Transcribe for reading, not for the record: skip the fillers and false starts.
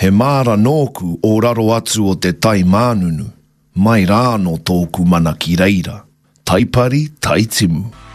He māra nōku o raro atu o te tai mānunu, mai rā no tōku mana ki reira. Taipari, taitimu.